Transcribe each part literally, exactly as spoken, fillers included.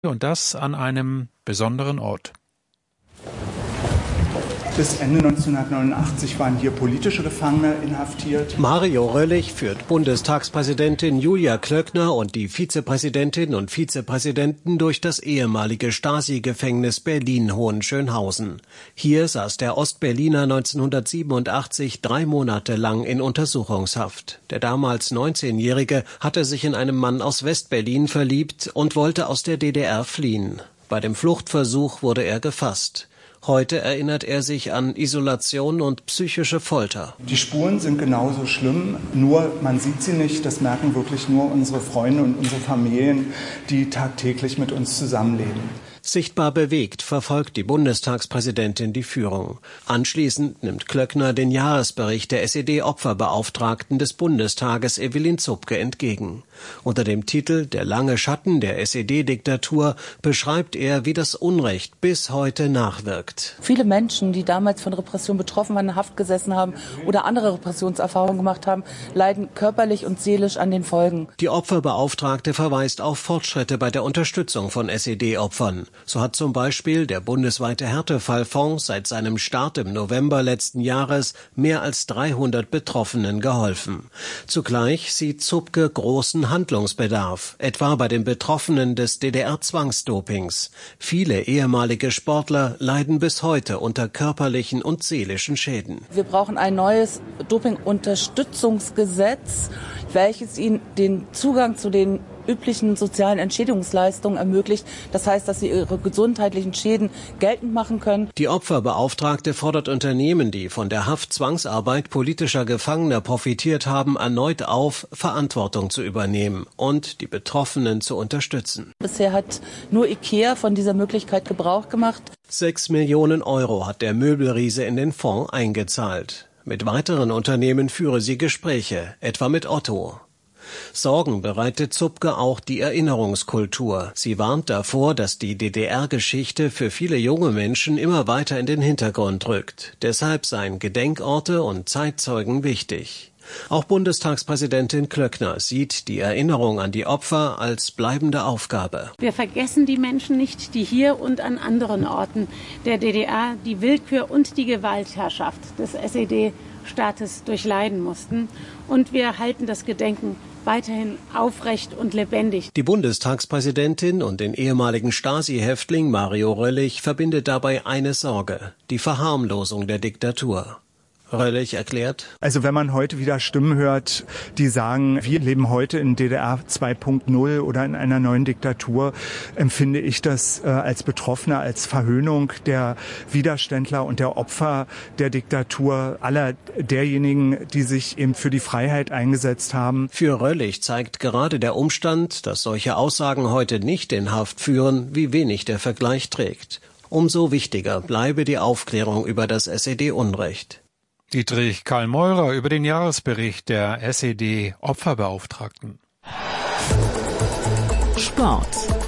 Und das an einem besonderen Ort. Bis Ende neunzehnhundertneunundachtzig waren hier politische Gefangene inhaftiert. Mario Röllig führt Bundestagspräsidentin Julia Klöckner und die Vizepräsidentin und Vizepräsidenten durch das ehemalige Stasi-Gefängnis Berlin-Hohenschönhausen. Hier saß der Ostberliner neunzehnhundertsiebenundachtzig drei Monate lang in Untersuchungshaft. Der damals neunzehnjährige hatte sich in einen Mann aus Westberlin verliebt und wollte aus der D D R fliehen. Bei dem Fluchtversuch wurde er gefasst. Heute erinnert er sich an Isolation und psychische Folter. Die Spuren sind genauso schlimm, nur man sieht sie nicht. Das merken wirklich nur unsere Freunde und unsere Familien, die tagtäglich mit uns zusammenleben. Sichtbar bewegt verfolgt die Bundestagspräsidentin die Führung. Anschließend nimmt Klöckner den Jahresbericht der S E D-Opferbeauftragten des Bundestages Evelyn Zupke entgegen. Unter dem Titel »Der lange Schatten der S E D-Diktatur« beschreibt er, wie das Unrecht bis heute nachwirkt. Viele Menschen, die damals von Repression betroffen waren, in Haft gesessen haben oder andere Repressionserfahrungen gemacht haben, leiden körperlich und seelisch an den Folgen. Die Opferbeauftragte verweist auf Fortschritte bei der Unterstützung von S E D-Opfern. So hat zum Beispiel der bundesweite Härtefallfonds seit seinem Start im November letzten Jahres mehr als dreihundert Betroffenen geholfen. Zugleich sieht Zupke großen Handlungsbedarf, etwa bei den Betroffenen des D D R-Zwangsdopings. Viele ehemalige Sportler leiden bis heute unter körperlichen und seelischen Schäden. Wir brauchen ein neues Doping-Unterstützungsgesetz, welches ihnen den Zugang zu den üblichen sozialen Entschädigungsleistungen ermöglicht. Das heißt, dass sie ihre gesundheitlichen Schäden geltend machen können. Die Opferbeauftragte fordert Unternehmen, die von der Haftzwangsarbeit politischer Gefangener profitiert haben, erneut auf, Verantwortung zu übernehmen und die Betroffenen zu unterstützen. Bisher hat nur IKEA von dieser Möglichkeit Gebrauch gemacht. Sechs Millionen Euro hat der Möbelriese in den Fonds eingezahlt. Mit weiteren Unternehmen führe sie Gespräche, etwa mit Otto. Sorgen bereitet Zupke auch die Erinnerungskultur. Sie warnt davor, dass die D D R-Geschichte für viele junge Menschen immer weiter in den Hintergrund rückt. Deshalb seien Gedenkorte und Zeitzeugen wichtig. Auch Bundestagspräsidentin Klöckner sieht die Erinnerung an die Opfer als bleibende Aufgabe. Wir vergessen die Menschen nicht, die hier und an anderen Orten der D D R die Willkür und die Gewaltherrschaft des S E D-Staates durchleiden mussten. Und wir halten das Gedenken weiterhin aufrecht und lebendig. Die Bundestagspräsidentin und den ehemaligen Stasi-Häftling Mario Röllig verbindet dabei eine Sorge: die Verharmlosung der Diktatur. Röllig erklärt: Also wenn man heute wieder Stimmen hört, die sagen, wir leben heute in D D R zwei Punkt null oder in einer neuen Diktatur, empfinde ich das äh, als Betroffener, als Verhöhnung der Widerständler und der Opfer der Diktatur, aller derjenigen, die sich eben für die Freiheit eingesetzt haben. Für Röllig zeigt gerade der Umstand, dass solche Aussagen heute nicht in Haft führen, wie wenig der Vergleich trägt. Umso wichtiger bleibe die Aufklärung über das S E D-Unrecht. Dietrich Karl Meurer über den Jahresbericht der S E D-Opferbeauftragten. Sport.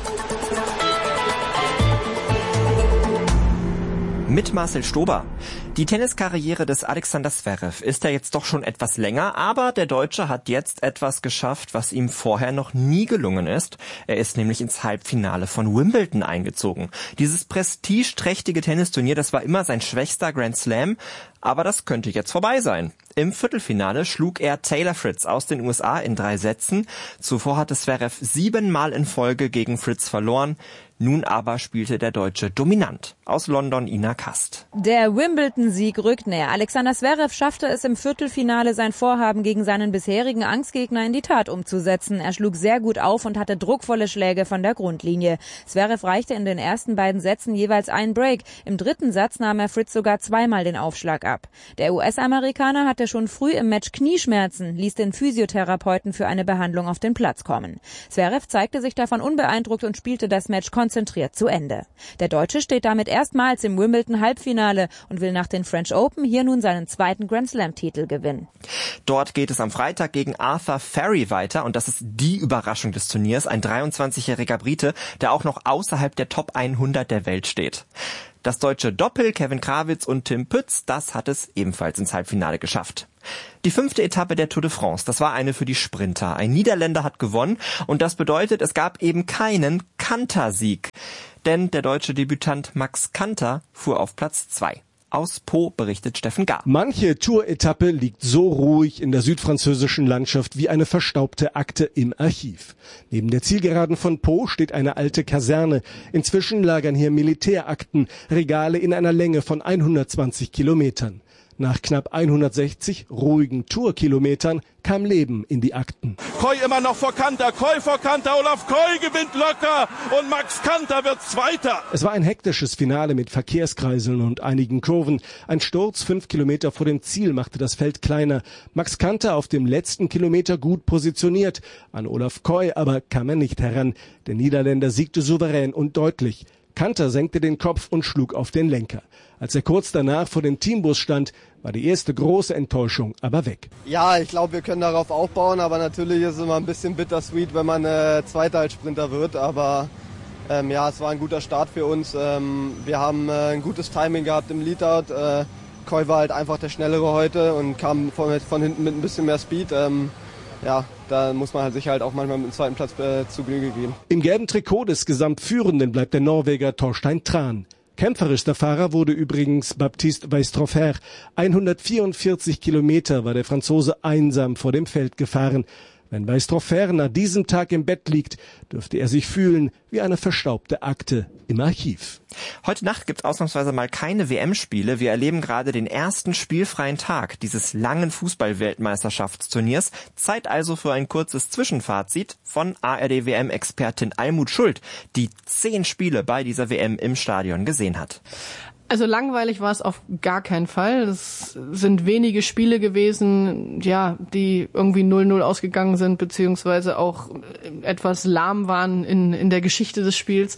Mit Marcel Stober. Die Tenniskarriere des Alexander Zverev ist ja jetzt doch schon etwas länger, aber der Deutsche hat jetzt etwas geschafft, was ihm vorher noch nie gelungen ist. Er ist nämlich ins Halbfinale von Wimbledon eingezogen. Dieses prestigeträchtige Tennisturnier, das war immer sein schwächster Grand Slam, aber das könnte jetzt vorbei sein. Im Viertelfinale schlug er Taylor Fritz aus den U S A in drei Sätzen. Zuvor hatte Zverev siebenmal in Folge gegen Fritz verloren. Nun aber spielte der Deutsche dominant. Aus London Ina Kast. Der Wimbledon-Sieg rückt näher. Alexander Zverev schaffte es im Viertelfinale, sein Vorhaben gegen seinen bisherigen Angstgegner in die Tat umzusetzen. Er schlug sehr gut auf und hatte druckvolle Schläge von der Grundlinie. Zverev reichte in den ersten beiden Sätzen jeweils einen Break. Im dritten Satz nahm er Fritz sogar zweimal den Aufschlag ab. Der U S-Amerikaner hatte schon früh im Match Knieschmerzen, ließ den Physiotherapeuten für eine Behandlung auf den Platz kommen. Zverev zeigte sich davon unbeeindruckt und spielte das Match konzentriert zu Ende. Der Deutsche steht damit erstmals im Wimbledon-Halbfinale und will nach den French Open hier nun seinen zweiten Grand-Slam-Titel gewinnen. Dort geht es am Freitag gegen Arthur Ferry weiter und das ist die Überraschung des Turniers, ein dreiundzwanzigjähriger Brite, der auch noch außerhalb der Top hundert der Welt steht. Das deutsche Doppel Kevin Krawitz und Tim Pütz, das hat es ebenfalls ins Halbfinale geschafft. Die fünfte Etappe der Tour de France, das war eine für die Sprinter. Ein Niederländer hat gewonnen und das bedeutet, es gab eben keinen Kanter-Sieg. Denn der deutsche Debütant Max Kanter fuhr auf Platz zwei. Aus Po berichtet Steffen Gar. Manche Tour-Etappe liegt so ruhig in der südfranzösischen Landschaft wie eine verstaubte Akte im Archiv. Neben der Zielgeraden von Po steht eine alte Kaserne. Inzwischen lagern hier Militärakten, Regale in einer Länge von hundertzwanzig Kilometern. Nach knapp hundertsechzig ruhigen Tourkilometern kam Leben in die Akten. Koy immer noch vor Kanter, Koy vor Kanter, Olaf Koy gewinnt locker und Max Kanter wird Zweiter. Es war ein hektisches Finale mit Verkehrskreiseln und einigen Kurven. Ein Sturz fünf Kilometer vor dem Ziel machte das Feld kleiner. Max Kanter auf dem letzten Kilometer gut positioniert. An Olaf Koy aber kam er nicht heran. Der Niederländer siegte souverän und deutlich. Kanter senkte den Kopf und schlug auf den Lenker. Als er kurz danach vor dem Teambus stand, war die erste große Enttäuschung aber weg. Ja, ich glaube, wir können darauf aufbauen, aber natürlich ist es immer ein bisschen bittersweet, wenn man äh, Zweiter als Sprinter wird. Aber ähm, ja, es war ein guter Start für uns. Ähm, wir haben äh, ein gutes Timing gehabt im Leadout. Äh, Koy war halt einfach der Schnellere heute und kam von, von hinten mit ein bisschen mehr Speed. Ähm, Ja, da muss man halt sich halt auch manchmal mit dem zweiten Platz äh, zu Genüge geben. Im gelben Trikot des Gesamtführenden bleibt der Norweger Torstein Tran. Kämpferischster Fahrer wurde übrigens Baptiste Weistrofer. hundertvierundvierzig Kilometer war der Franzose einsam vor dem Feld gefahren. Wenn Weistrofer nach diesem Tag im Bett liegt, dürfte er sich fühlen wie eine verstaubte Akte im Archiv. Heute Nacht gibt es ausnahmsweise mal keine W M-Spiele. Wir erleben gerade den ersten spielfreien Tag dieses langen Fußball-Weltmeisterschaftsturniers. Zeit also für ein kurzes Zwischenfazit von A R D-W M-Expertin Almut Schuld, die zehn Spiele bei dieser W M im Stadion gesehen hat. Also langweilig war es auf gar keinen Fall. Es sind wenige Spiele gewesen, ja, die irgendwie null null ausgegangen sind, beziehungsweise auch etwas lahm waren in, in der Geschichte des Spiels.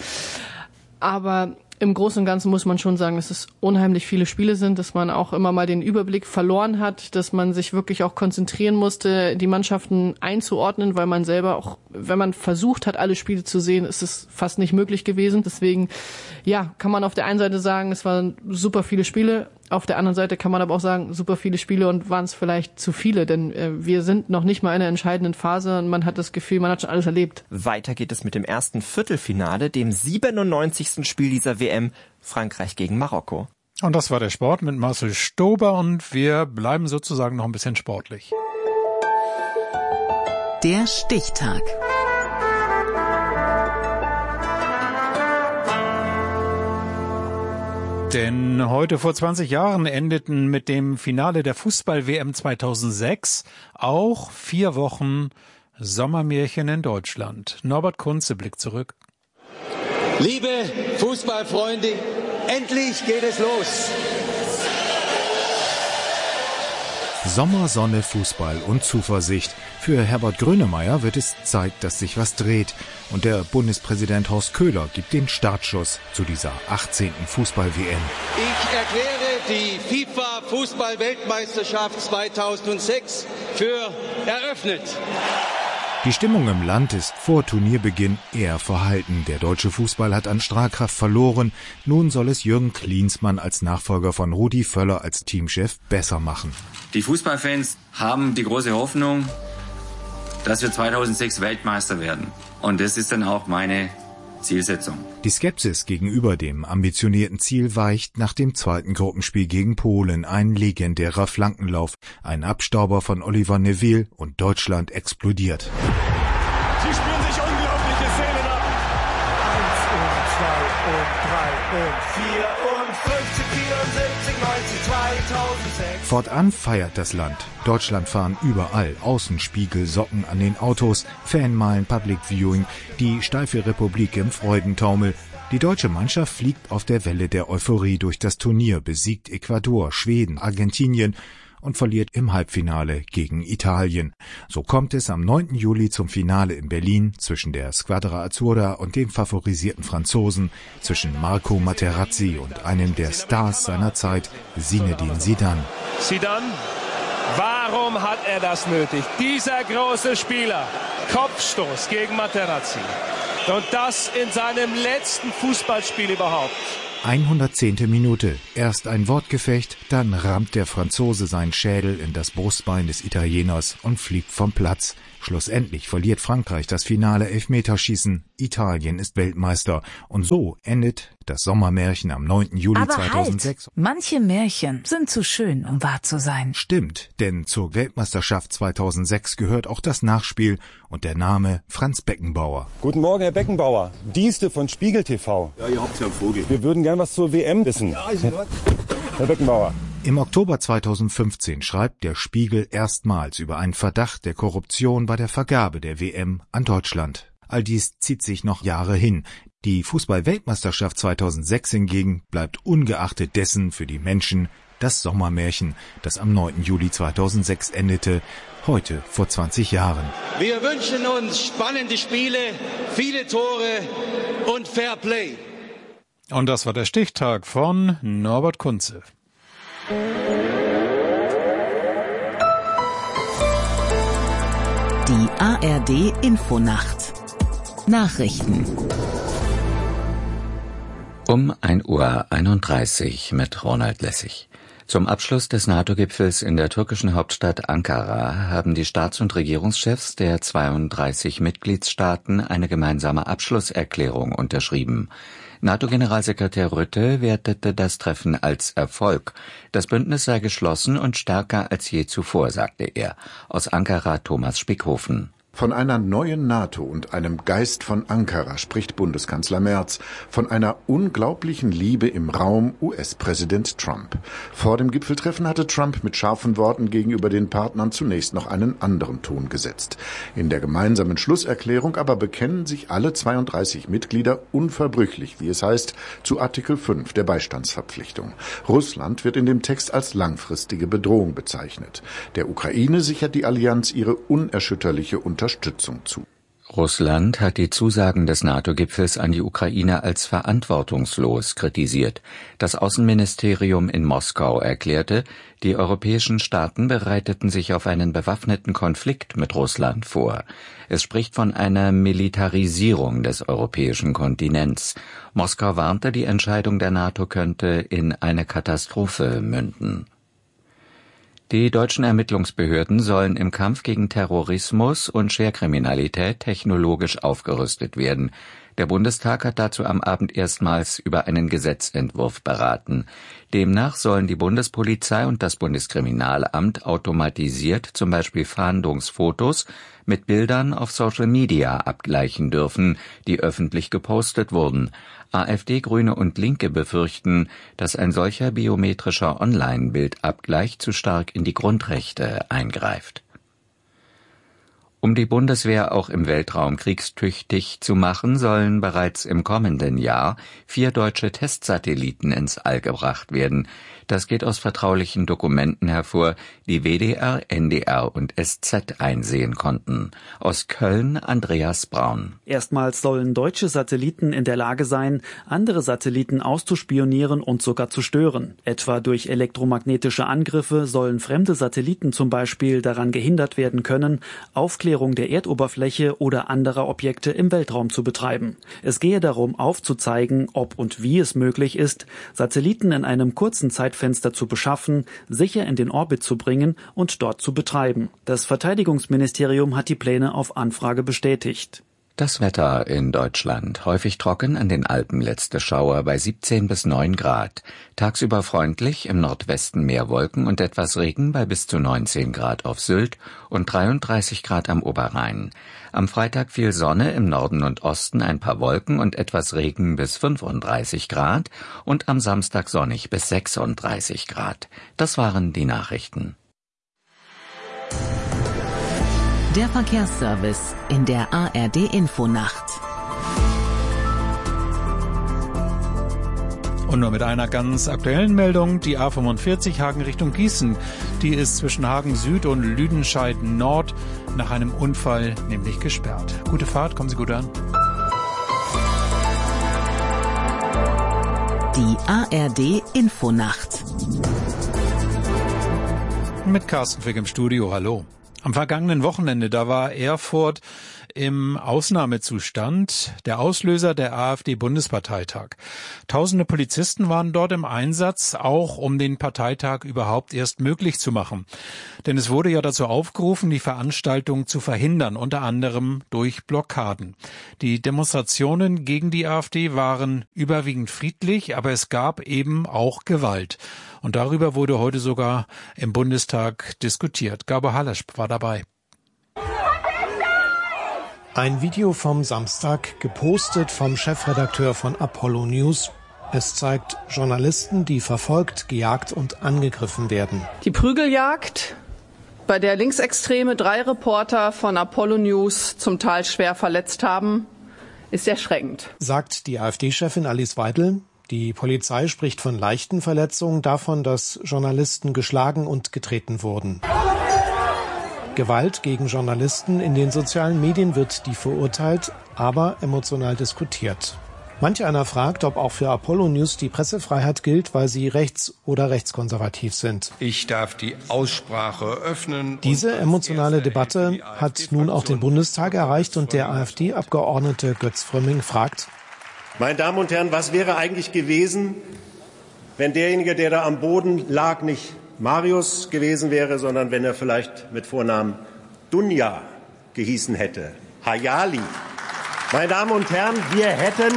Aber im Großen und Ganzen muss man schon sagen, dass es unheimlich viele Spiele sind, dass man auch immer mal den Überblick verloren hat, dass man sich wirklich auch konzentrieren musste, die Mannschaften einzuordnen, weil man selber auch, wenn man versucht hat, alle Spiele zu sehen, ist es fast nicht möglich gewesen. Deswegen, ja, kann man auf der einen Seite sagen, es waren super viele Spiele. Auf der anderen Seite kann man aber auch sagen, super viele Spiele und waren es vielleicht zu viele, denn äh, wir sind noch nicht mal in einer entscheidenden Phase und man hat das Gefühl, man hat schon alles erlebt. Weiter geht es mit dem ersten Viertelfinale, dem siebenundneunzigsten Spiel dieser W M, Frankreich gegen Marokko. Und das war der Sport mit Marcel Stober und wir bleiben sozusagen noch ein bisschen sportlich. Der Stichtag. Denn heute vor zwanzig Jahren endeten mit dem Finale der Fußball-W M zweitausendsechs auch vier Wochen Sommermärchen in Deutschland. Norbert Kunze blickt zurück. Liebe Fußballfreunde, endlich geht es los. Sommer, Sonne, Fußball und Zuversicht. Für Herbert Grönemeyer wird es Zeit, dass sich was dreht. Und der Bundespräsident Horst Köhler gibt den Startschuss zu dieser achtzehnten Fußball-W M. Ich erkläre die FIFA-Fußball-Weltmeisterschaft zweitausendsechs für eröffnet. Die Stimmung im Land ist vor Turnierbeginn eher verhalten. Der deutsche Fußball hat an Strahlkraft verloren. Nun soll es Jürgen Klinsmann als Nachfolger von Rudi Völler als Teamchef besser machen. Die Fußballfans haben die große Hoffnung, dass wir zweitausendsechs Weltmeister werden. Und das ist dann auch meine Zielsetzung. Die Skepsis gegenüber dem ambitionierten Ziel weicht nach dem zweiten Gruppenspiel gegen Polen. Ein legendärer Flankenlauf, ein Abstauber von Oliver Neville und Deutschland explodiert. Sie spielen sich unglaubliche Szenen ab. Eins und zwei und drei und vier und fünfzig, vierundsiebzig, neunzig, zweitausendsechs. Fortan feiert das Land. Deutschland fahren überall Außenspiegel, Socken an den Autos, Fanmeilen, Public Viewing, die steife Republik im Freudentaumel. Die deutsche Mannschaft fliegt auf der Welle der Euphorie durch das Turnier, besiegt Ecuador, Schweden, Argentinien und verliert im Halbfinale gegen Italien. So kommt es am neunten Juli zum Finale in Berlin zwischen der Squadra Azzurra und den favorisierten Franzosen, zwischen Marco Materazzi und einem der Stars seiner Zeit, Zinedine Zidane. Zidane, warum hat er das nötig? Dieser große Spieler, Kopfstoß gegen Materazzi. Und das in seinem letzten Fußballspiel überhaupt. hundertzehnte Minute. Erst ein Wortgefecht, dann rammt der Franzose seinen Schädel in das Brustbein des Italieners und fliegt vom Platz. Schlussendlich verliert Frankreich das Finale Elfmeterschießen. Italien ist Weltmeister. Und so endet das Sommermärchen am neunten Juli Aber zweitausendsechs. Halt, manche Märchen sind zu schön, um wahr zu sein. Stimmt, denn zur Weltmeisterschaft zweitausendsechs gehört auch das Nachspiel und der Name Franz Beckenbauer. Guten Morgen, Herr Beckenbauer. Dienste von Spiegel T V. Ja, ihr habt ja einen Vogel. Wir würden gern was zur W M wissen. Ja, ist in Ordnung. Herr Beckenbauer. Im Oktober zweitausendfünfzehn schreibt der Spiegel erstmals über einen Verdacht der Korruption bei der Vergabe der W M an Deutschland. All dies zieht sich noch Jahre hin. Die Fußball-Weltmeisterschaft zweitausendsechs hingegen bleibt ungeachtet dessen für die Menschen das Sommermärchen, das am neunten Juli zweitausendsechs endete, heute vor zwanzig Jahren. Wir wünschen uns spannende Spiele, viele Tore und Fair Play. Und das war der Stichtag von Norbert Kunze. Die A R D Infonacht. Nachrichten. Um ein Uhr einunddreißig mit Ronald Lessig. Zum Abschluss des NATO-Gipfels in der türkischen Hauptstadt Ankara haben die Staats- und Regierungschefs der zweiunddreißig Mitgliedstaaten eine gemeinsame Abschlusserklärung unterschrieben. NATO-Generalsekretär Rutte wertete das Treffen als Erfolg. Das Bündnis sei geschlossen und stärker als je zuvor, sagte er. Aus Ankara Thomas Spickhofen. Von einer neuen NATO und einem Geist von Ankara spricht Bundeskanzler Merz. Von einer unglaublichen Liebe im Raum U S-Präsident Trump. Vor dem Gipfeltreffen hatte Trump mit scharfen Worten gegenüber den Partnern zunächst noch einen anderen Ton gesetzt. In der gemeinsamen Schlusserklärung aber bekennen sich alle zweiunddreißig Mitglieder unverbrüchlich, wie es heißt, zu Artikel fünf der Beistandsverpflichtung. Russland wird in dem Text als langfristige Bedrohung bezeichnet. Der Ukraine sichert die Allianz ihre unerschütterliche Unterstützung. Unterstützung zu. Russland hat die Zusagen des NATO-Gipfels an die Ukraine als verantwortungslos kritisiert. Das Außenministerium in Moskau erklärte, die europäischen Staaten bereiteten sich auf einen bewaffneten Konflikt mit Russland vor. Es spricht von einer Militarisierung des europäischen Kontinents. Moskau warnte, die Entscheidung der NATO könnte in eine Katastrophe münden. Die deutschen Ermittlungsbehörden sollen im Kampf gegen Terrorismus und Schwerkriminalität technologisch aufgerüstet werden. Der Bundestag hat dazu am Abend erstmals über einen Gesetzentwurf beraten. Demnach sollen die Bundespolizei und das Bundeskriminalamt automatisiert zum Beispiel Fahndungsfotos mit Bildern auf Social Media abgleichen dürfen, die öffentlich gepostet wurden. AfD, Grüne und Linke befürchten, dass ein solcher biometrischer Online-Bildabgleich zu stark in die Grundrechte eingreift. Um die Bundeswehr auch im Weltraum kriegstüchtig zu machen, sollen bereits im kommenden Jahr vier deutsche Testsatelliten ins All gebracht werden. Das geht aus vertraulichen Dokumenten hervor, die W D R, N D R und S Z einsehen konnten. Aus Köln Andreas Braun. Erstmals sollen deutsche Satelliten in der Lage sein, andere Satelliten auszuspionieren und sogar zu stören. Etwa durch elektromagnetische Angriffe sollen fremde Satelliten zum Beispiel daran gehindert werden können, Aufklärung der Erdoberfläche oder anderer Objekte im Weltraum zu betreiben. Es gehe darum, aufzuzeigen, ob und wie es möglich ist, Satelliten in einem kurzen Zeitfenster zu beschaffen, sicher in den Orbit zu bringen und dort zu betreiben. Das Verteidigungsministerium hat die Pläne auf Anfrage bestätigt. Das Wetter in Deutschland. Häufig trocken, an den Alpen letzte Schauer bei siebzehn bis neun Grad. Tagsüber freundlich, im Nordwesten mehr Wolken und etwas Regen bei bis zu neunzehn Grad auf Sylt und dreiunddreißig Grad am Oberrhein. Am Freitag viel Sonne, im Norden und Osten ein paar Wolken und etwas Regen bis fünfunddreißig Grad und am Samstag sonnig bis sechsunddreißig Grad. Das waren die Nachrichten. Der Verkehrsservice in der A R D Infonacht. Und nur mit einer ganz aktuellen Meldung, die A fünfundvierzig Hagen Richtung Gießen. Die ist zwischen Hagen Süd und Lüdenscheid Nord nach einem Unfall nämlich gesperrt. Gute Fahrt, kommen Sie gut an. Die A R D Infonacht. Mit Carsten Fick im Studio, hallo. Am vergangenen Wochenende, da war Erfurt im Ausnahmezustand, der Auslöser der AfD-Bundesparteitag. Tausende Polizisten waren dort im Einsatz, auch um den Parteitag überhaupt erst möglich zu machen. Denn es wurde ja dazu aufgerufen, die Veranstaltung zu verhindern, unter anderem durch Blockaden. Die Demonstrationen gegen die AfD waren überwiegend friedlich, aber es gab eben auch Gewalt. Und darüber wurde heute sogar im Bundestag diskutiert. Gabor Halasch war dabei. Ein Video vom Samstag, gepostet vom Chefredakteur von Apollo News. Es zeigt Journalisten, die verfolgt, gejagt und angegriffen werden. Die Prügeljagd, bei der Linksextreme drei Reporter von Apollo News zum Teil schwer verletzt haben, ist erschreckend, sagt die AfD-Chefin Alice Weidel. Die Polizei spricht von leichten Verletzungen, davon, dass Journalisten geschlagen und getreten wurden. Gewalt gegen Journalisten in den sozialen Medien wird die verurteilt, aber emotional diskutiert. Manch einer fragt, ob auch für Apollo News die Pressefreiheit gilt, weil sie rechts- oder rechtskonservativ sind. Ich darf die Aussprache öffnen. Diese emotionale Debatte hat nun auch den Bundestag erreicht und der AfD-Abgeordnete Götz Frömming fragt: Meine Damen und Herren, was wäre eigentlich gewesen, wenn derjenige, der da am Boden lag, nicht Marius gewesen wäre, sondern wenn er vielleicht mit Vornamen Dunja gehießen hätte? Hayali. Meine Damen und Herren, wir hätten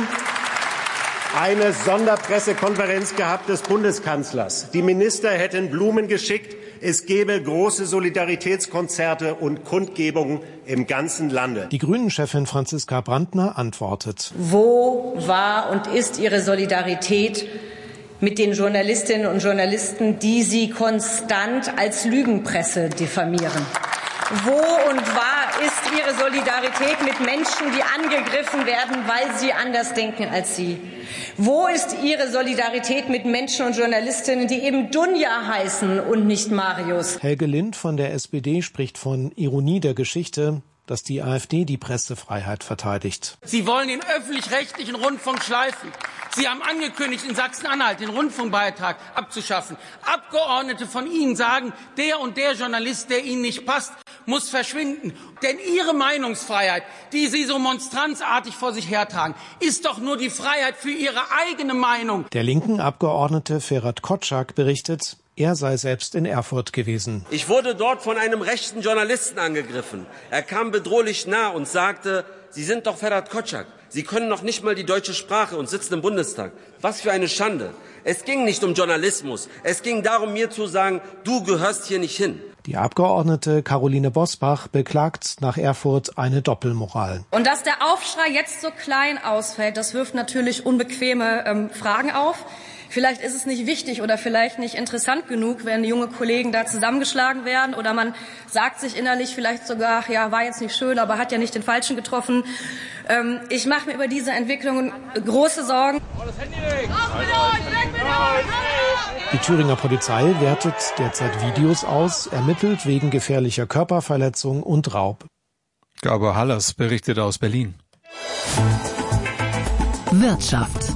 eine Sonderpressekonferenz gehabt des Bundeskanzlers. Die Minister hätten Blumen geschickt. Es gäbe große Solidaritätskonzerte und Kundgebungen im ganzen Lande. Die Grünen-Chefin Franziska Brandner antwortet: Wo war und ist Ihre Solidarität mit den Journalistinnen und Journalisten, die Sie konstant als Lügenpresse diffamieren? Wo und war ist Ihre Solidarität mit Menschen, die angegriffen werden, weil sie anders denken als Sie? Wo ist Ihre Solidarität mit Menschen und Journalistinnen, die eben Dunja heißen und nicht Marius? Helge Lind von der S P D spricht von Ironie der Geschichte, dass die AfD die Pressefreiheit verteidigt. Sie wollen den öffentlich-rechtlichen Rundfunk schleifen. Sie haben angekündigt, in Sachsen-Anhalt den Rundfunkbeitrag abzuschaffen. Abgeordnete von Ihnen sagen, der und der Journalist, der Ihnen nicht passt, muss verschwinden. Denn Ihre Meinungsfreiheit, die Sie so monstranzartig vor sich hertragen, ist doch nur die Freiheit für Ihre eigene Meinung. Der linken Abgeordnete Ferhat Kotschak berichtet, er sei selbst in Erfurt gewesen. Ich wurde dort von einem rechten Journalisten angegriffen. Er kam bedrohlich nah und sagte, Sie sind doch Ferhat Kotschak. Sie können noch nicht mal die deutsche Sprache und sitzen im Bundestag. Was für eine Schande. Es ging nicht um Journalismus. Es ging darum, mir zu sagen, du gehörst hier nicht hin. Die Abgeordnete Caroline Bosbach beklagt nach Erfurt eine Doppelmoral. Und dass der Aufschrei jetzt so klein ausfällt, das wirft natürlich unbequeme ähm, Fragen auf. Vielleicht ist es nicht wichtig oder vielleicht nicht interessant genug, wenn junge Kollegen da zusammengeschlagen werden, oder man sagt sich innerlich vielleicht sogar, ach ja, war jetzt nicht schön, aber hat ja nicht den Falschen getroffen. Ähm, ich mache mir über diese Entwicklungen große Sorgen. Die Thüringer Polizei wertet derzeit Videos aus, ermittelt wegen gefährlicher Körperverletzung und Raub. Gabor Halasch berichtet aus Berlin. Wirtschaft.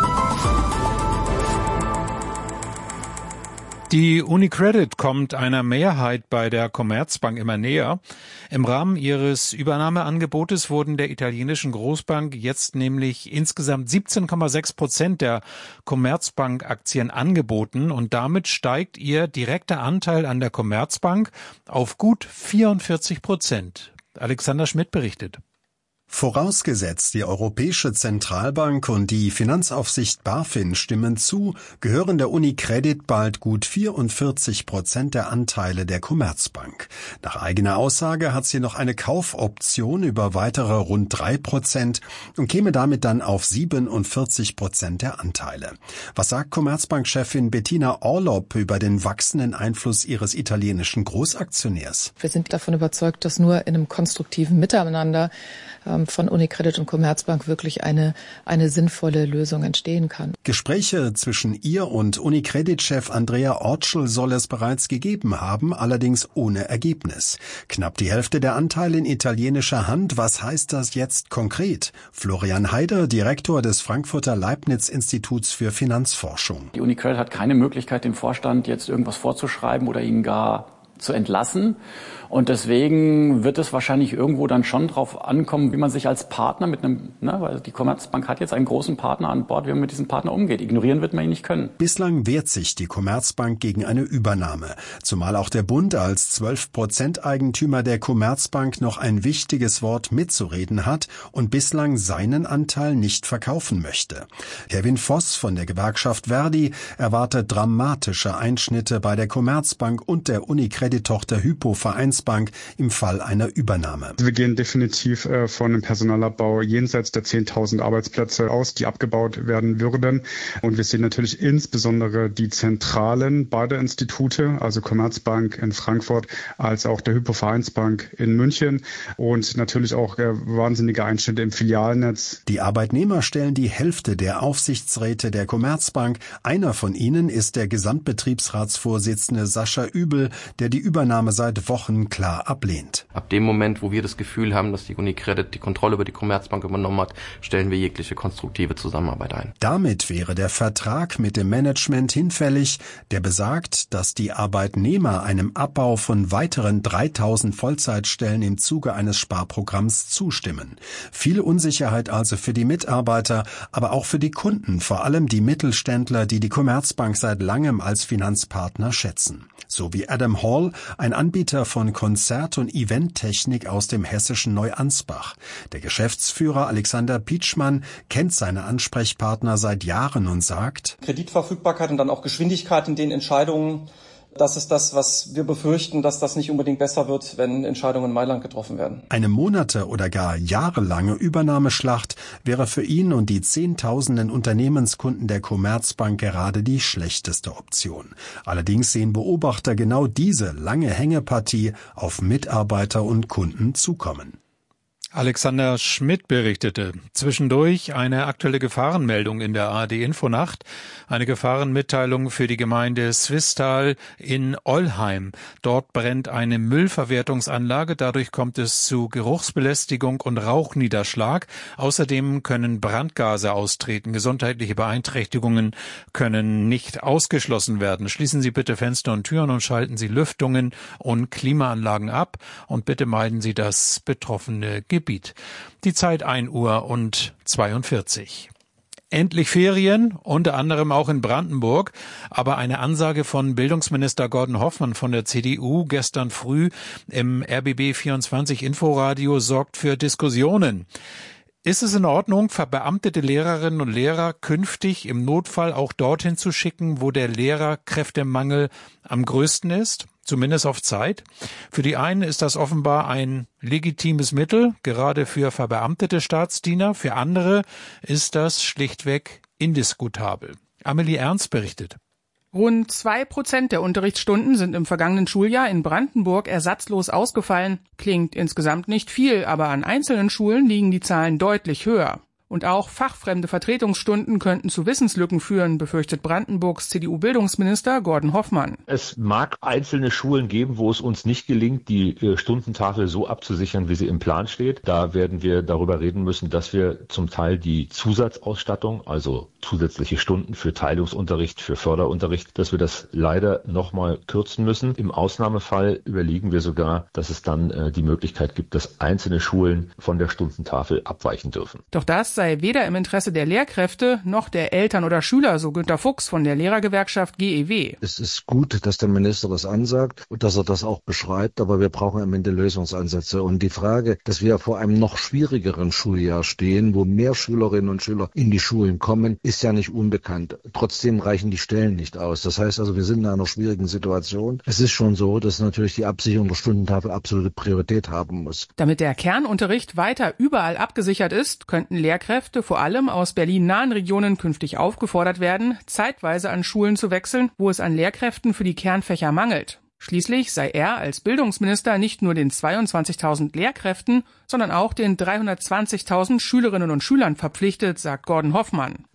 Die UniCredit kommt einer Mehrheit bei der Commerzbank immer näher. Im Rahmen ihres Übernahmeangebotes wurden der italienischen Großbank jetzt nämlich insgesamt siebzehn Komma sechs Prozent der Commerzbank-Aktien angeboten und damit steigt ihr direkter Anteil an der Commerzbank auf gut vierundvierzig Prozent. Alexander Schmidt berichtet. Vorausgesetzt, die Europäische Zentralbank und die Finanzaufsicht BaFin stimmen zu, gehören der UniCredit bald gut vierundvierzig Prozent der Anteile der Commerzbank. Nach eigener Aussage hat sie noch eine Kaufoption über weitere rund drei Prozent und käme damit dann auf siebenundvierzig Prozent der Anteile. Was sagt Commerzbank-Chefin Bettina Orlopp über den wachsenden Einfluss ihres italienischen Großaktionärs? Wir sind davon überzeugt, dass nur in einem konstruktiven Miteinander von UniCredit und Commerzbank wirklich eine, eine sinnvolle Lösung entstehen kann. Gespräche zwischen ihr und UniCredit-Chef Andrea Ortschel soll es bereits gegeben haben, allerdings ohne Ergebnis. Knapp die Hälfte der Anteile in italienischer Hand. Was heißt das jetzt konkret? Florian Heider, Direktor des Frankfurter Leibniz-Instituts für Finanzforschung. Die UniCredit hat keine Möglichkeit, dem Vorstand jetzt irgendwas vorzuschreiben oder ihnen gar zu entlassen. Und deswegen wird es wahrscheinlich irgendwo dann schon drauf ankommen, wie man sich als Partner mit einem, ne, weil die Commerzbank hat jetzt einen großen Partner an Bord, wie man mit diesem Partner umgeht. Ignorieren wird man ihn nicht können. Bislang wehrt sich die Commerzbank gegen eine Übernahme, zumal auch der Bund als zwölf Prozent Eigentümer der Commerzbank noch ein wichtiges Wort mitzureden hat und bislang seinen Anteil nicht verkaufen möchte. Kevin Voss von der Gewerkschaft Verdi erwartet dramatische Einschnitte bei der Commerzbank und der Unicredit-Tochter Hypo Vereinsbank im Fall einer Übernahme. Wir gehen definitiv äh, von einem Personalabbau jenseits der zehntausend Arbeitsplätze aus, die abgebaut werden würden. Und wir sehen natürlich insbesondere die Zentralen beider Institute, also Commerzbank in Frankfurt als auch der Hypo Vereinsbank in München und natürlich auch äh, wahnsinnige Einschnitte im Filialnetz. Die Arbeitnehmer stellen die Hälfte der Aufsichtsräte der Commerzbank. Einer von ihnen ist der Gesamtbetriebsratsvorsitzende Sascha Übel, der die Übernahme seit Wochen klar ablehnt. Ab dem Moment, wo wir das Gefühl haben, dass die Unicredit die Kontrolle über die Commerzbank übernommen hat, stellen wir jegliche konstruktive Zusammenarbeit ein. Damit wäre der Vertrag mit dem Management hinfällig, der besagt, dass die Arbeitnehmer einem Abbau von weiteren dreitausend Vollzeitstellen im Zuge eines Sparprogramms zustimmen. Viel Unsicherheit also für die Mitarbeiter, aber auch für die Kunden, vor allem die Mittelständler, die die Commerzbank seit langem als Finanzpartner schätzen. So wie Adam Hall, ein Anbieter von Konzert- und Eventtechnik aus dem hessischen Neuansbach. Der Geschäftsführer Alexander Pietschmann kennt seine Ansprechpartner seit Jahren und sagt: Kreditverfügbarkeit und dann auch Geschwindigkeit in den Entscheidungen, das ist das, was wir befürchten, dass das nicht unbedingt besser wird, wenn Entscheidungen in Mailand getroffen werden. Eine Monate- oder gar jahrelange Übernahmeschlacht wäre für ihn und die Zehntausenden Unternehmenskunden der Commerzbank gerade die schlechteste Option. Allerdings sehen Beobachter genau diese lange Hängepartie auf Mitarbeiter und Kunden zukommen. Alexander Schmidt berichtete. Zwischendurch eine aktuelle Gefahrenmeldung in der A R D-Infonacht. Eine Gefahrenmitteilung für die Gemeinde Swisttal in Ollheim. Dort brennt eine Müllverwertungsanlage. Dadurch kommt es zu Geruchsbelästigung und Rauchniederschlag. Außerdem können Brandgase austreten. Gesundheitliche Beeinträchtigungen können nicht ausgeschlossen werden. Schließen Sie bitte Fenster und Türen und schalten Sie Lüftungen und Klimaanlagen ab. Und bitte meiden Sie das betroffene Gebiet. Gebiet. Die Zeit ein Uhr und zweiundvierzig. Endlich Ferien, unter anderem auch in Brandenburg, aber eine Ansage von Bildungsminister Gordon Hoffmann von der C D U gestern früh im R B B vierundzwanzig Inforadio sorgt für Diskussionen. Ist es in Ordnung, verbeamtete Lehrerinnen und Lehrer künftig im Notfall auch dorthin zu schicken, wo der Lehrerkräftemangel am größten ist? Zumindest auf Zeit. Für die einen ist das offenbar ein legitimes Mittel, gerade für verbeamtete Staatsdiener. Für andere ist das schlichtweg indiskutabel. Amelie Ernst berichtet. Rund zwei Prozent der Unterrichtsstunden sind im vergangenen Schuljahr in Brandenburg ersatzlos ausgefallen. Klingt insgesamt nicht viel, aber an einzelnen Schulen liegen die Zahlen deutlich höher. Und auch fachfremde Vertretungsstunden könnten zu Wissenslücken führen, befürchtet Brandenburgs C D U-Bildungsminister Gordon Hoffmann. Es mag einzelne Schulen geben, wo es uns nicht gelingt, die Stundentafel so abzusichern, wie sie im Plan steht. Da werden wir darüber reden müssen, dass wir zum Teil die Zusatzausstattung, also zusätzliche Stunden für Teilungsunterricht, für Förderunterricht, dass wir das leider nochmal kürzen müssen. Im Ausnahmefall überlegen wir sogar, dass es dann äh, die Möglichkeit gibt, dass einzelne Schulen von der Stundentafel abweichen dürfen. Doch das sei weder im Interesse der Lehrkräfte noch der Eltern oder Schüler, so Günter Fuchs von der Lehrergewerkschaft G E W. Es ist gut, dass der Minister das ansagt und dass er das auch beschreibt, aber wir brauchen am Ende Lösungsansätze. Und die Frage, dass wir vor einem noch schwierigeren Schuljahr stehen, wo mehr Schülerinnen und Schüler in die Schulen kommen, ist ja nicht unbekannt. Trotzdem reichen die Stellen nicht aus. Das heißt also, wir sind in einer schwierigen Situation. Es ist schon so, dass natürlich die Absicherung der Stundentafel absolute Priorität haben muss. Damit der Kernunterricht weiter überall abgesichert ist, könnten Lehrkräfte vor allem aus Berlin-nahen Regionen künftig aufgefordert werden, zeitweise an Schulen zu wechseln, wo es an Lehrkräften für die Kernfächer mangelt. Schließlich sei er als Bildungsminister nicht nur den zweiundzwanzigtausend Lehrkräften, sondern auch den dreihundertzwanzigtausend Schülerinnen und Schülern verpflichtet, sagt Gordon Hoffmann.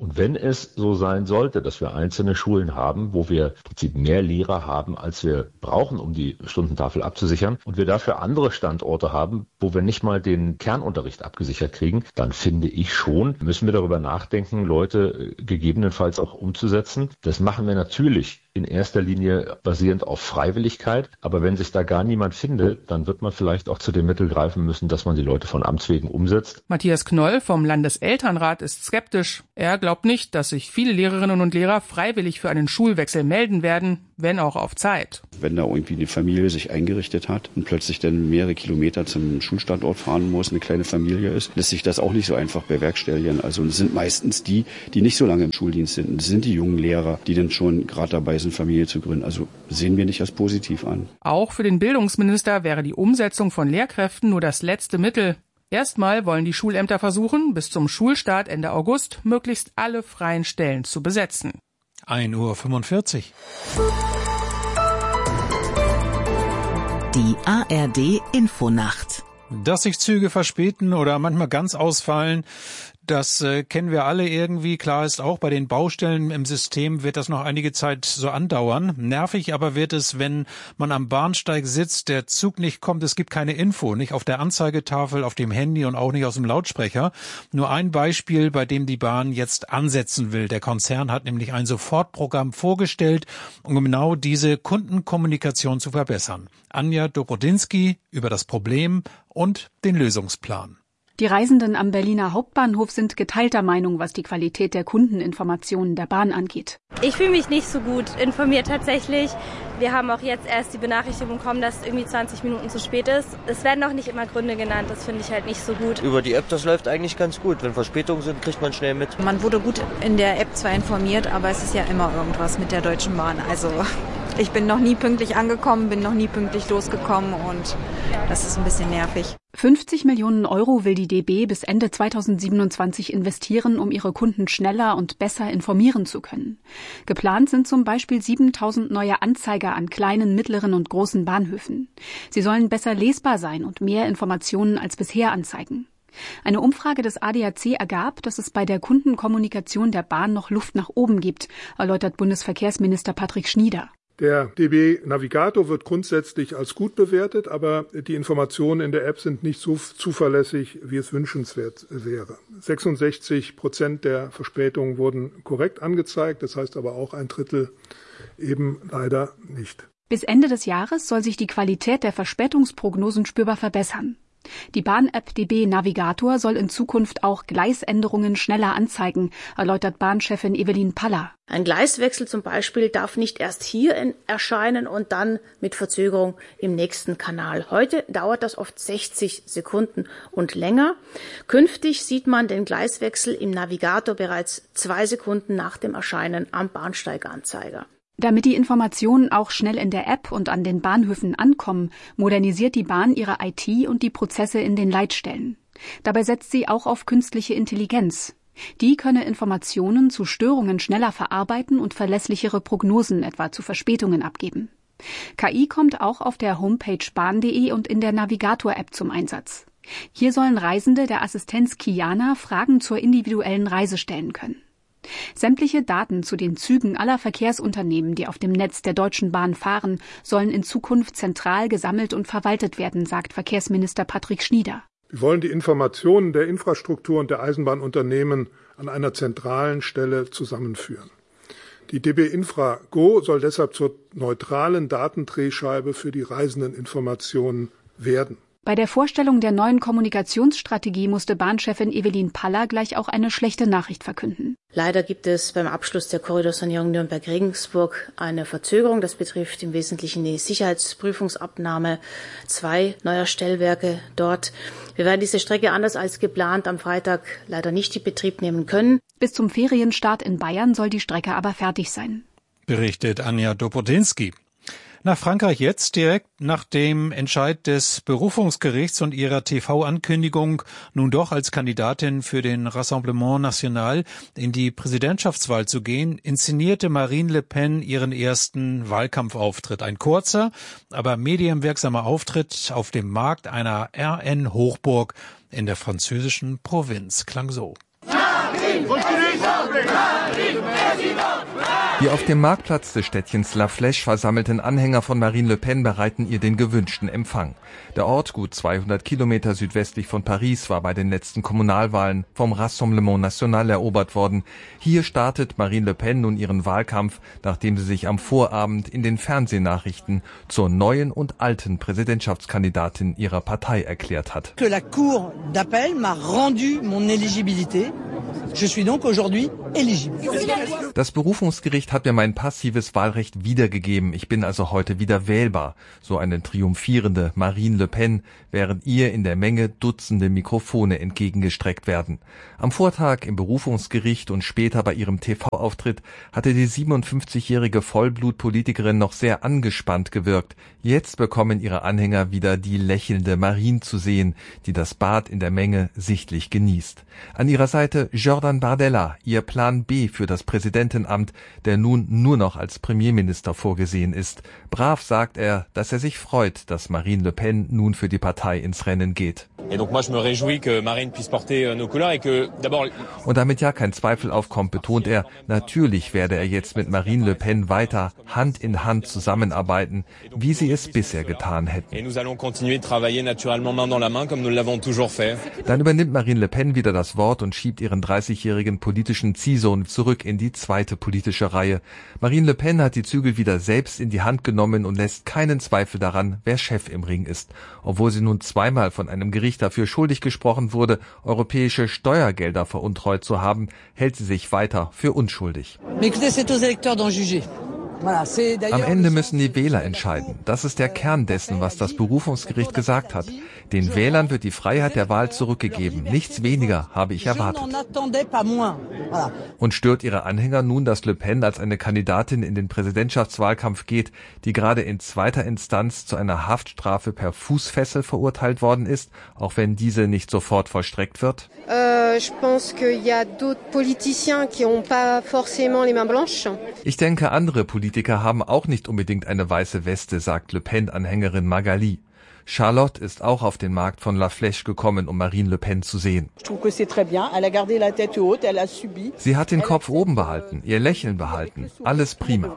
Und wenn es so sein sollte, dass wir einzelne Schulen haben, wo wir im Prinzip mehr Lehrer haben, als wir brauchen, um die Stundentafel abzusichern, und wir dafür andere Standorte haben, wo wir nicht mal den Kernunterricht abgesichert kriegen, dann finde ich schon, müssen wir darüber nachdenken, Leute gegebenenfalls auch umzusetzen. Das machen wir natürlich in erster Linie basierend auf Freiwilligkeit. Aber wenn sich da gar niemand findet, dann wird man vielleicht auch zu dem Mittel greifen müssen, dass man die Leute von Amts wegen umsetzt. Matthias Knoll vom Landeselternrat ist skeptisch. Er glaubt nicht, dass sich viele Lehrerinnen und Lehrer freiwillig für einen Schulwechsel melden werden, wenn auch auf Zeit. Wenn da irgendwie eine Familie sich eingerichtet hat und plötzlich dann mehrere Kilometer zum Schulstandort fahren muss, eine kleine Familie ist, lässt sich das auch nicht so einfach bewerkstelligen. Also es sind meistens die, die nicht so lange im Schuldienst sind. Es sind die jungen Lehrer, die dann schon gerade dabei sind, Familie zu gründen. Also sehen wir nicht als positiv an. Auch für den Bildungsminister wäre die Umsetzung von Lehrkräften nur das letzte Mittel. Erstmal wollen die Schulämter versuchen, bis zum Schulstart Ende August möglichst alle freien Stellen zu besetzen. ein Uhr fünfundvierzig. Die A R D Infonacht. Dass sich Züge verspäten oder manchmal ganz ausfallen, das äh, kennen wir alle irgendwie. Klar ist auch, bei den Baustellen im System wird das noch einige Zeit so andauern. Nervig aber wird es, wenn man am Bahnsteig sitzt, der Zug nicht kommt, es gibt keine Info, nicht auf der Anzeigetafel, auf dem Handy und auch nicht aus dem Lautsprecher. Nur ein Beispiel, bei dem die Bahn jetzt ansetzen will. Der Konzern hat nämlich ein Sofortprogramm vorgestellt, um genau diese Kundenkommunikation zu verbessern. Anja Dobrodinsky über das Problem und den Lösungsplan. Die Reisenden am Berliner Hauptbahnhof sind geteilter Meinung, was die Qualität der Kundeninformationen der Bahn angeht. Ich fühle mich nicht so gut informiert tatsächlich. Wir haben auch jetzt erst die Benachrichtigung bekommen, dass es irgendwie zwanzig Minuten zu spät ist. Es werden noch nicht immer Gründe genannt, das finde ich halt nicht so gut. Über die App, das läuft eigentlich ganz gut. Wenn Verspätungen sind, kriegt man schnell mit. Man wurde gut in der App zwar informiert, aber es ist ja immer irgendwas mit der Deutschen Bahn. Also ich bin noch nie pünktlich angekommen, bin noch nie pünktlich losgekommen und das ist ein bisschen nervig. fünfzig Millionen Euro will die D B bis Ende zweitausendsiebenundzwanzig investieren, um ihre Kunden schneller und besser informieren zu können. Geplant sind zum Beispiel siebentausend neue Anzeiger an kleinen, mittleren und großen Bahnhöfen. Sie sollen besser lesbar sein und mehr Informationen als bisher anzeigen. Eine Umfrage des A D A C ergab, dass es bei der Kundenkommunikation der Bahn noch Luft nach oben gibt, erläutert Bundesverkehrsminister Patrick Schnieder. Der D B Navigator wird grundsätzlich als gut bewertet, aber die Informationen in der App sind nicht so zuverlässig, wie es wünschenswert wäre. sechsundsechzig Prozent der Verspätungen wurden korrekt angezeigt, das heißt aber auch ein Drittel eben leider nicht. Bis Ende des Jahres soll sich die Qualität der Verspätungsprognosen spürbar verbessern. Die Bahn-App D B Navigator soll in Zukunft auch Gleisänderungen schneller anzeigen, erläutert Bahnchefin Evelyn Paller. Ein Gleiswechsel zum Beispiel darf nicht erst hier in, erscheinen und dann mit Verzögerung im nächsten Kanal. Heute dauert das oft sechzig Sekunden und länger. Künftig sieht man den Gleiswechsel im Navigator bereits zwei Sekunden nach dem Erscheinen am Bahnsteiganzeiger. Damit die Informationen auch schnell in der App und an den Bahnhöfen ankommen, modernisiert die Bahn ihre I T und die Prozesse in den Leitstellen. Dabei setzt sie auch auf künstliche Intelligenz. Die könne Informationen zu Störungen schneller verarbeiten und verlässlichere Prognosen etwa zu Verspätungen abgeben. K I kommt auch auf der Homepage bahn punkt de und in der Navigator-App zum Einsatz. Hier sollen Reisende der Assistenz Kiana Fragen zur individuellen Reise stellen können. Sämtliche Daten zu den Zügen aller Verkehrsunternehmen, die auf dem Netz der Deutschen Bahn fahren, sollen in Zukunft zentral gesammelt und verwaltet werden, sagt Verkehrsminister Patrick Schnieder. Wir wollen die Informationen der Infrastruktur und der Eisenbahnunternehmen an einer zentralen Stelle zusammenführen. Die D B Infra Go soll deshalb zur neutralen Datendrehscheibe für die Reisendeninformationen werden. Bei der Vorstellung der neuen Kommunikationsstrategie musste Bahnchefin Evelyn Paller gleich auch eine schlechte Nachricht verkünden. Leider gibt es beim Abschluss der Korridorsanierung Nürnberg-Regensburg eine Verzögerung. Das betrifft im Wesentlichen die Sicherheitsprüfungsabnahme zwei neuer Stellwerke dort. Wir werden diese Strecke anders als geplant am Freitag leider nicht in Betrieb nehmen können. Bis zum Ferienstart in Bayern soll die Strecke aber fertig sein. Berichtet Anja Dobrodinsky. Nach Frankreich jetzt, direkt nach dem Entscheid des Berufungsgerichts und ihrer T V-Ankündigung, nun doch als Kandidatin für den Rassemblement National in die Präsidentschaftswahl zu gehen, inszenierte Marine Le Pen ihren ersten Wahlkampfauftritt. Ein kurzer, aber medienwirksamer Auftritt auf dem Markt einer R N-Hochburg in der französischen Provinz. Klang so. Die auf dem Marktplatz des Städtchens La Flèche versammelten Anhänger von Marine Le Pen bereiten ihr den gewünschten Empfang. Der Ort, gut zweihundert Kilometer südwestlich von Paris, war bei den letzten Kommunalwahlen vom Rassemblement National erobert worden. Hier startet Marine Le Pen nun ihren Wahlkampf, nachdem sie sich am Vorabend in den Fernsehnachrichten zur neuen und alten Präsidentschaftskandidatin ihrer Partei erklärt hat. Que la Cour d'appel m'a rendu mon éligibilité. Je suis donc aujourd'hui éligible. Das Berufungsgericht hat mir mein passives Wahlrecht wiedergegeben. Ich bin also heute wieder wählbar, so eine triumphierende Marine Le Pen, während ihr in der Menge Dutzende Mikrofone entgegengestreckt werden. Am Vortag im Berufungsgericht und später bei ihrem T V-Auftritt hatte die siebenundfünfzigjährige Vollblutpolitikerin noch sehr angespannt gewirkt. Jetzt bekommen ihre Anhänger wieder die lächelnde Marine zu sehen, die das Bad in der Menge sichtlich genießt. An ihrer Seite Jordan Bardella, ihr Plan B für das Präsidentenamt, der nun nur noch als Premierminister vorgesehen ist. Brav sagt er, dass er sich freut, dass Marine Le Pen nun für die Partei ins Rennen geht. Und damit ja kein Zweifel aufkommt, betont er, natürlich werde er jetzt mit Marine Le Pen weiter Hand in Hand zusammenarbeiten, wie sie es bisher getan hätten. Dann übernimmt Marine Le Pen wieder das Wort und schiebt ihren dreißigjährigen politischen Ziehsohn zurück in die zweite politische Reihe. Marine Le Pen hat die Zügel wieder selbst in die Hand genommen und lässt keinen Zweifel daran, wer Chef im Ring ist. Obwohl sie nun zweimal von einem Gericht dafür schuldig gesprochen wurde, europäische Steuergelder veruntreut zu haben, hält sie sich weiter für unschuldig. Am Ende müssen die Wähler entscheiden. Das ist der Kern dessen, was das Berufungsgericht gesagt hat. Den Wählern wird die Freiheit der Wahl zurückgegeben. Nichts weniger habe ich erwartet. Und stört ihre Anhänger nun, dass Le Pen als eine Kandidatin in den Präsidentschaftswahlkampf geht, die gerade in zweiter Instanz zu einer Haftstrafe per Fußfessel verurteilt worden ist, auch wenn diese nicht sofort vollstreckt wird? Ich denke, andere Politiker haben auch nicht unbedingt eine weiße Weste, sagt Le Pen-Anhängerin Magali. Charlotte ist auch auf den Markt von La Flèche gekommen, um Marine Le Pen zu sehen. Sie hat den Kopf oben behalten, ihr Lächeln behalten. Alles prima.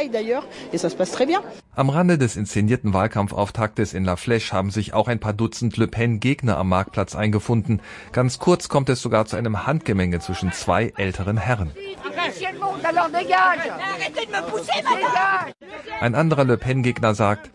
Am Rande des inszenierten Wahlkampfauftaktes in La Flèche haben sich auch ein paar Dutzend Le Pen-Gegner am Marktplatz eingefunden. Ganz kurz kommt es sogar zu einem Handgemenge zwischen zwei älteren Herren. Ein anderer Le Pen-Gegner sagt,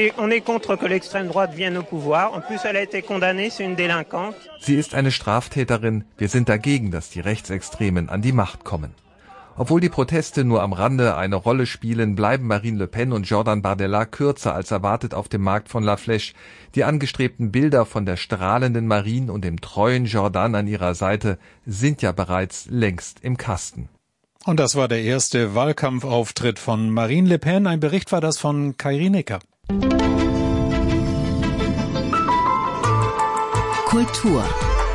sie ist eine Straftäterin, wir sind dagegen, dass die Rechtsextremen an die Macht kommen. Obwohl die Proteste nur am Rande eine Rolle spielen, bleiben Marine Le Pen und Jordan Bardella kürzer als erwartet auf dem Markt von La Flèche. Die angestrebten Bilder von der strahlenden Marine und dem treuen Jordan an ihrer Seite sind ja bereits längst im Kasten. Und das war der erste Wahlkampfauftritt von Marine Le Pen. Ein Bericht war das von Kai Rienecker. Kultur.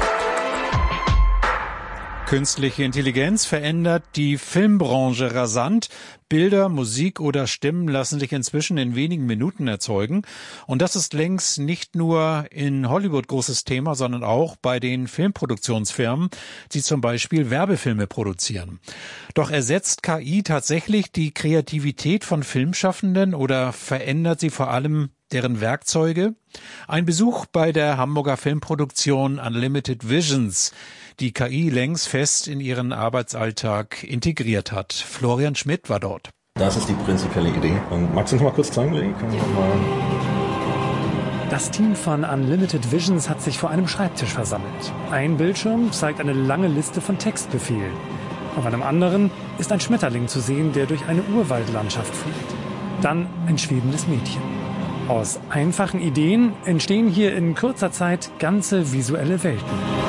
Künstliche Intelligenz verändert die Filmbranche rasant. Bilder, Musik oder Stimmen lassen sich inzwischen in wenigen Minuten erzeugen. Und das ist längst nicht nur in Hollywood großes Thema, sondern auch bei den Filmproduktionsfirmen, die zum Beispiel Werbefilme produzieren. Doch ersetzt K I tatsächlich die Kreativität von Filmschaffenden oder verändert sie vor allem deren Werkzeuge? Ein Besuch bei der Hamburger Filmproduktion Unlimited Visions, die K I längst fest in ihren Arbeitsalltag integriert hat. Florian Schmidt war dort. Das ist die prinzipielle Idee. Und magst du uns mal kurz zeigen? Können wir mal Das Team von Unlimited Visions hat sich vor einem Schreibtisch versammelt. Ein Bildschirm zeigt eine lange Liste von Textbefehlen. Auf einem anderen ist ein Schmetterling zu sehen, der durch eine Urwaldlandschaft fliegt. Dann ein schwebendes Mädchen. Aus einfachen Ideen entstehen hier in kurzer Zeit ganze visuelle Welten.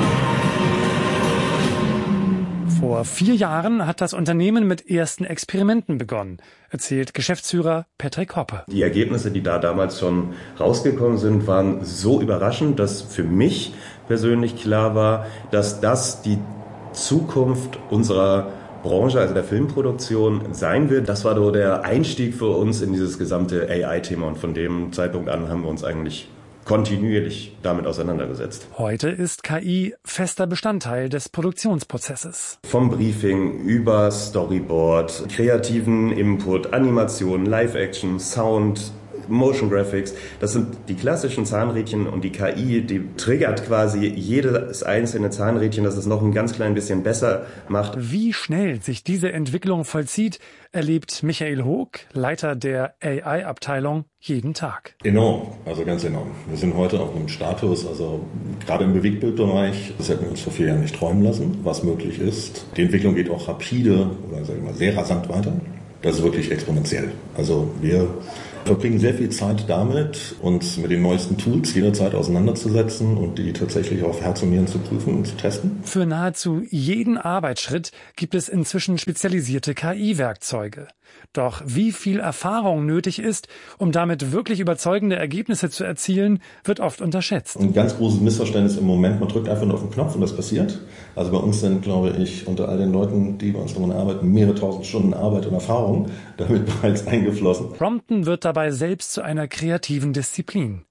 Vor vier Jahren hat das Unternehmen mit ersten Experimenten begonnen, erzählt Geschäftsführer Patrick Hoppe. Die Ergebnisse, die da damals schon rausgekommen sind, waren so überraschend, dass für mich persönlich klar war, dass das die Zukunft unserer Branche, also der Filmproduktion, sein wird. Das war so der Einstieg für uns in dieses gesamte A I-Thema und von dem Zeitpunkt an haben wir uns eigentlich kontinuierlich damit auseinandergesetzt. Heute ist K I fester Bestandteil des Produktionsprozesses. Vom Briefing über Storyboard, kreativen Input, Animation, Live-Action, Sound, Motion Graphics, das sind die klassischen Zahnrädchen und die K I, die triggert quasi jedes einzelne Zahnrädchen, dass es noch ein ganz klein bisschen besser macht. Wie schnell sich diese Entwicklung vollzieht, erlebt Michael Hoog, Leiter der A I-Abteilung, jeden Tag. Enorm, also ganz enorm. Wir sind heute auf einem Status, also gerade im Bewegtbildbereich, das hätten wir uns vor vier Jahren nicht träumen lassen, was möglich ist. Die Entwicklung geht auch rapide oder sagen wir mal sehr rasant weiter. Das ist wirklich exponentiell. Also wir verbringen sehr viel Zeit damit, uns mit den neuesten Tools jederzeit auseinanderzusetzen und die tatsächlich auf Herz und Nieren zu prüfen und zu testen. Für nahezu jeden Arbeitsschritt gibt es inzwischen spezialisierte K I-Werkzeuge. Doch wie viel Erfahrung nötig ist, um damit wirklich überzeugende Ergebnisse zu erzielen, wird oft unterschätzt. Ein ganz großes Missverständnis im Moment, man drückt einfach nur auf den Knopf und das passiert. Also bei uns sind, glaube ich, unter all den Leuten, die bei uns daran arbeiten, mehrere tausend Stunden Arbeit und Erfahrung damit bereits eingeflossen. Prompten wird dabei selbst zu einer kreativen Disziplin.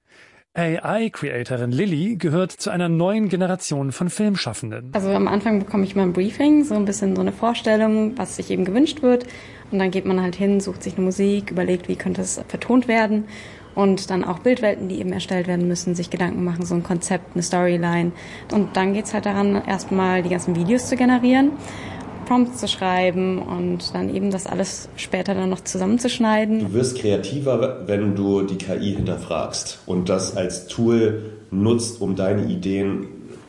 A I-Creatorin Lilly gehört zu einer neuen Generation von Filmschaffenden. Also am Anfang bekomme ich mal ein Briefing, so ein bisschen so eine Vorstellung, was sich eben gewünscht wird. Und dann geht man halt hin, sucht sich eine Musik, überlegt, wie könnte es vertont werden. Und dann auch Bildwelten, die eben erstellt werden müssen, sich Gedanken machen, so ein Konzept, eine Storyline. Und dann geht's halt daran, erstmal die ganzen Videos zu generieren, Prompts zu schreiben und dann eben das alles später dann noch zusammenzuschneiden. Du wirst kreativer, wenn du die K I hinterfragst und das als Tool nutzt, um deine Ideen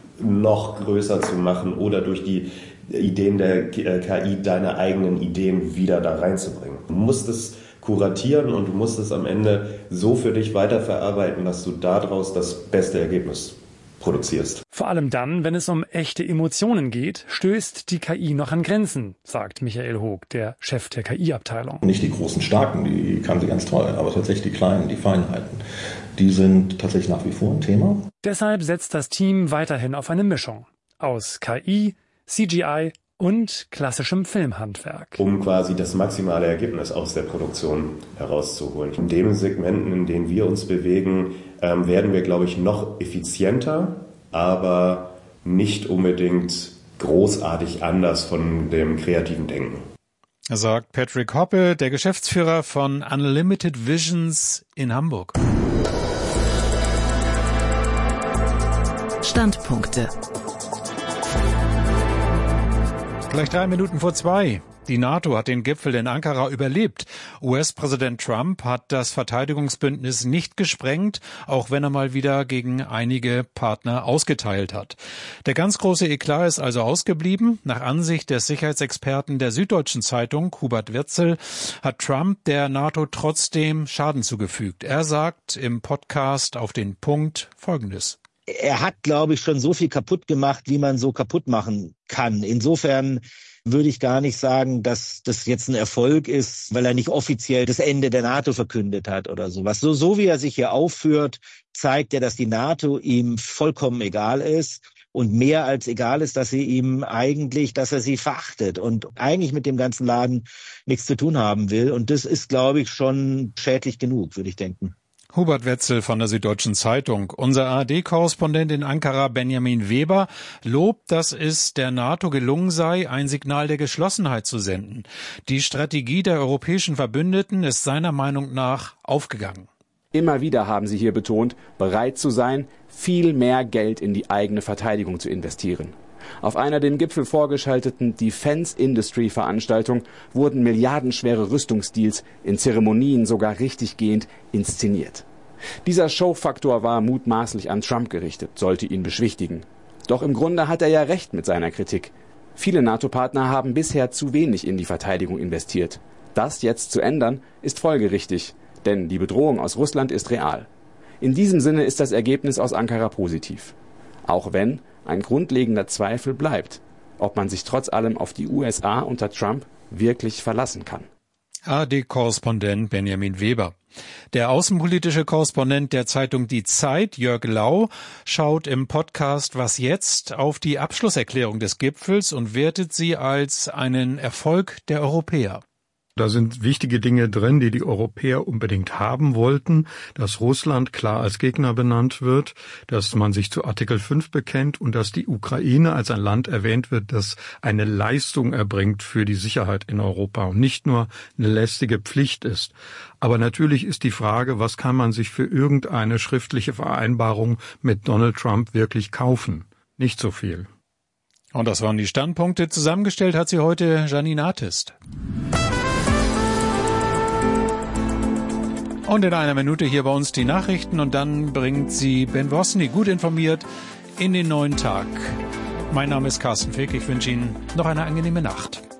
noch größer zu machen oder durch die Ideen der K I deine eigenen Ideen wieder da reinzubringen. Du musst es kuratieren und du musst es am Ende so für dich weiterverarbeiten, dass du daraus das beste Ergebnis produzierst. Vor allem dann, wenn es um echte Emotionen geht, stößt die K I noch an Grenzen, sagt Michael Hoog, der Chef der K I-Abteilung. Nicht die großen Starken, die kann sie ganz toll, aber tatsächlich die kleinen, die Feinheiten, die sind tatsächlich nach wie vor ein Thema. Deshalb setzt das Team weiterhin auf eine Mischung aus K I, C G I und klassischem Filmhandwerk. Um quasi das maximale Ergebnis aus der Produktion herauszuholen. In den Segmenten, in denen wir uns bewegen, ähm, werden wir, glaube ich, noch effizienter, aber nicht unbedingt großartig anders von dem kreativen Denken. Sagt Patrick Hoppe, der Geschäftsführer von Unlimited Visions in Hamburg. Standpunkte. Gleich drei Minuten vor zwei. Die NATO hat den Gipfel in Ankara überlebt. U S-Präsident Trump hat das Verteidigungsbündnis nicht gesprengt, auch wenn er mal wieder gegen einige Partner ausgeteilt hat. Der ganz große Eklat ist also ausgeblieben. Nach Ansicht des Sicherheitsexperten der Süddeutschen Zeitung, Hubert Wetzel, hat Trump der NATO trotzdem Schaden zugefügt. Er sagt im Podcast auf den Punkt Folgendes. Er hat, glaube ich, schon so viel kaputt gemacht, wie man so kaputt machen kann. Insofern würde ich gar nicht sagen, dass das jetzt ein Erfolg ist, weil er nicht offiziell das Ende der NATO verkündet hat oder sowas. So, so wie er sich hier aufführt, zeigt er, dass die NATO ihm vollkommen egal ist. Und mehr als egal ist, dass sie ihm eigentlich, dass er sie verachtet und eigentlich mit dem ganzen Laden nichts zu tun haben will. Und das ist, glaube ich, schon schädlich genug, würde ich denken. Hubert Wetzel von der Süddeutschen Zeitung. Unser A R D-Korrespondent in Ankara, Benjamin Weber, lobt, dass es der NATO gelungen sei, ein Signal der Geschlossenheit zu senden. Die Strategie der europäischen Verbündeten ist seiner Meinung nach aufgegangen. Immer wieder haben sie hier betont, bereit zu sein, viel mehr Geld in die eigene Verteidigung zu investieren. Auf einer dem Gipfel vorgeschalteten Defense-Industry-Veranstaltung wurden milliardenschwere Rüstungsdeals in Zeremonien sogar richtiggehend inszeniert. Dieser Showfaktor war mutmaßlich an Trump gerichtet, sollte ihn beschwichtigen. Doch im Grunde hat er ja recht mit seiner Kritik. Viele NATO-Partner haben bisher zu wenig in die Verteidigung investiert. Das jetzt zu ändern, ist folgerichtig, denn die Bedrohung aus Russland ist real. In diesem Sinne ist das Ergebnis aus Ankara positiv. Auch wenn ein grundlegender Zweifel bleibt, ob man sich trotz allem auf die U S A unter Trump wirklich verlassen kann. A R D-Korrespondent Benjamin Weber. Der außenpolitische Korrespondent der Zeitung Die Zeit, Jörg Lau, schaut im Podcast Was jetzt auf die Abschlusserklärung des Gipfels und wertet sie als einen Erfolg der Europäer. Da sind wichtige Dinge drin, die die Europäer unbedingt haben wollten, dass Russland klar als Gegner benannt wird, dass man sich zu Artikel fünf bekennt und dass die Ukraine als ein Land erwähnt wird, das eine Leistung erbringt für die Sicherheit in Europa und nicht nur eine lästige Pflicht ist. Aber natürlich ist die Frage, was kann man sich für irgendeine schriftliche Vereinbarung mit Donald Trump wirklich kaufen? Nicht so viel. Und das waren die Standpunkte. Zusammengestellt hat sie heute Janine Artist. Und in einer Minute hier bei uns die Nachrichten und dann bringt sie Ben Bosny gut informiert in den neuen Tag. Mein Name ist Carsten Fick. Ich wünsche Ihnen noch eine angenehme Nacht.